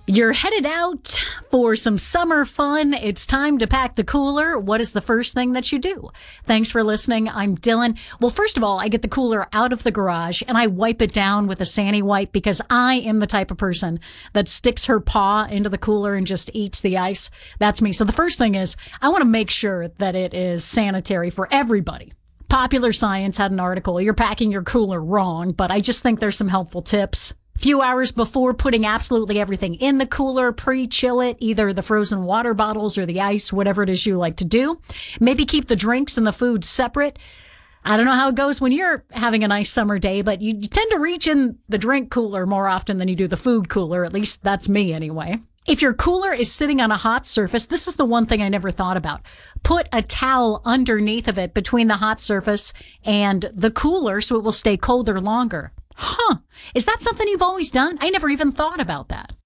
You're headed out for some summer fun. It's time to pack the cooler. What is the first thing that you do? Thanks for listening. I'm Dylan. Well, first of all, I get the cooler out of the garage and I wipe it down with a Sani wipe because I am the type of person that sticks her paw into the cooler and just eats the ice. That's me. So the first thing is I want to make sure that it is sanitary for everybody. Popular Science had an article, you're packing your cooler wrong, but I just think there's some helpful tips. Few hours before putting absolutely everything in the cooler, pre-chill it, either the frozen water bottles or the ice, whatever it is you like to do. Maybe keep the drinks and the food separate. I don't know how it goes when you're having a nice summer day, but you tend to reach in the drink cooler more often than you do the food cooler. At least that's me anyway. If your cooler is sitting on a hot surface, this is the one thing I never thought about. Put a towel underneath of it between the hot surface and the cooler so it will stay colder longer. Is that something you've always done? I never even thought about that.